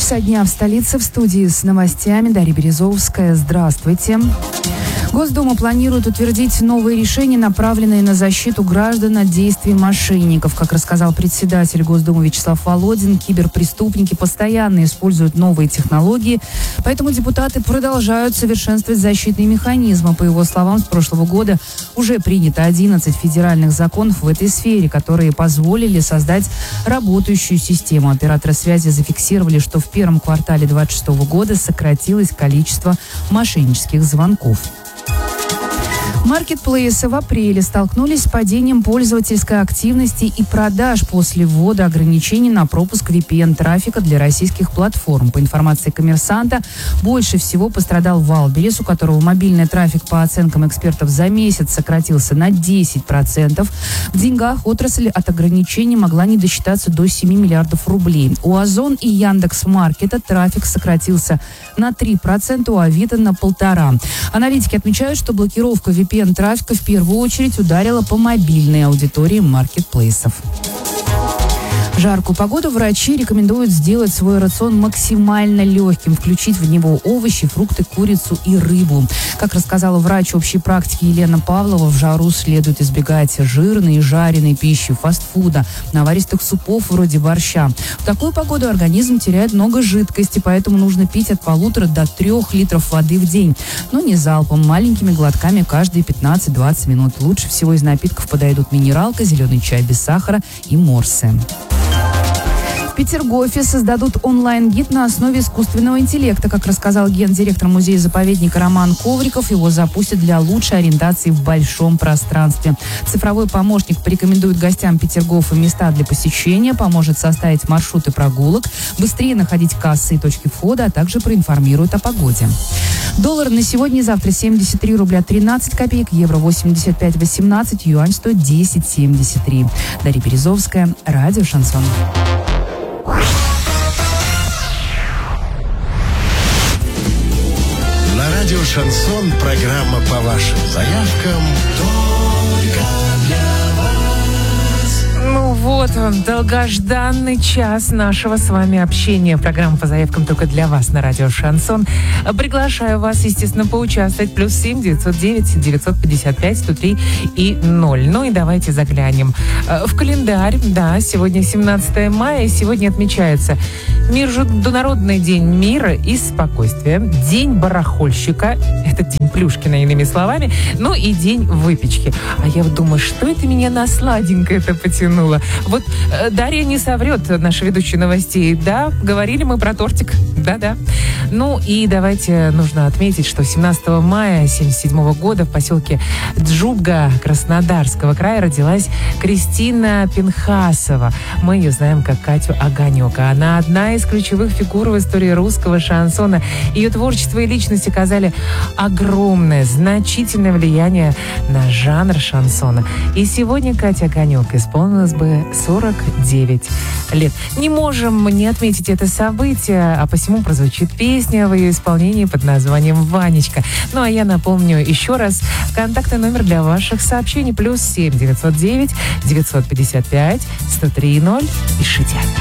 часа дня в столице. В студии с новостями Дарья Березовская. Здравствуйте. Госдума планирует утвердить новые решения, направленные на защиту граждан от действий мошенников. Как рассказал председатель Госдумы Вячеслав Володин, киберпреступники постоянно используют новые технологии, поэтому депутаты продолжают совершенствовать защитные механизмы. По его словам, с прошлого года уже принято 11 федеральных законов в этой сфере, которые позволили создать работающую систему. Операторы связи зафиксировали, что в первом квартале 2026 года сократилось количество мошеннических звонков. Маркетплейсы в апреле столкнулись с падением пользовательской активности и продаж после ввода ограничений на пропуск VPN-трафика для российских платформ. По информации «Коммерсанта», больше всего пострадал Валберес, у которого мобильный трафик, по оценкам экспертов, за месяц сократился на 10%. В деньгах отрасль от ограничений могла не досчитаться до 7 миллиардов рублей. У Озон и Яндекс.Маркета трафик сократился на 3%, у Авито на 1,5%. Аналитики отмечают, что блокировка VPN-трафика в первую очередь ударила по мобильной аудитории маркетплейсов. В жаркую погоду врачи рекомендуют сделать свой рацион максимально легким, включить в него овощи, фрукты, курицу и рыбу. Как рассказала врач общей практики Елена Павлова, в жару следует избегать жирной и жареной пищи, фастфуда, наваристых супов вроде борща. В такую погоду организм теряет много жидкости, поэтому нужно пить от 1,5 до 3 литров воды в день. Но не залпом, маленькими глотками каждые 15-20 минут. Лучше всего из напитков подойдут минералка, зеленый чай без сахара и морсы. В Петергофе создадут онлайн-гид на основе искусственного интеллекта. Как рассказал гендиректор музея-заповедника Роман Ковриков, его запустят для лучшей ориентации в большом пространстве. Цифровой помощник порекомендует гостям Петергофа места для посещения, поможет составить маршруты прогулок, быстрее находить кассы и точки входа, а также проинформирует о погоде. Доллар на сегодня и завтра 73 рубля 13 копеек, евро 85,18, юань 110,73. Дарья Березовская, радио «Шансон». На радио «Шансон» программа по вашим заявкам только для вас. Ну вот он, долгожданный час нашего с вами общения. Программа по заявкам только для вас на радио «Шансон». Приглашаю вас, естественно, поучаствовать. +7 909 955 103 и 0. Ну и давайте заглянем в календарь. Да, сегодня 17 мая, и сегодня отмечается Международный день мира и спокойствия, День барахольщика, это День Плюшкина, иными словами, ну и День выпечки. А я вот думаю, что это меня на сладенькое-то потянуло? Вот Дарья не соврет, наша ведущая новостей. Да, говорили мы про тортик. Да-да. Ну и давайте нужно отметить, что 17 мая 1977 года в поселке Джубга Краснодарского края родилась Кристина Пинхасова. Мы ее знаем как Катю Огонек. Она одна из ключевых фигур в истории русского шансона. Ее творчество и личность оказали огромное, значительное влияние на жанр шансона. И сегодня Катя Огонек исполнилось бы 49 лет. Не можем не отметить это событие, а посему прозвучит песня в ее исполнении под названием «Ванечка». Ну а я напомню еще раз контактный номер для ваших сообщений: +7 909 955 103 0. Пишите.